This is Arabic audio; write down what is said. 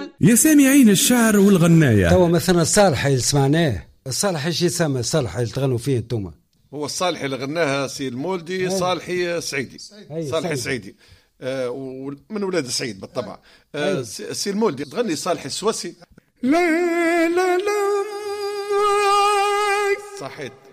يا سامعين الشعر والغناية. توا مثلا الصالح اللي سمعناه، الصالح ايش يسمى الصالح اللي تغنوا فيه انتوما؟ هو الصالح اللي غناها سي المولدي صالحي سعيدي. صالحي سعيدي ومن ولاد سعيد بالطبع. سي المولدي تغني صالحي السوسي. لا لا لا صحيت.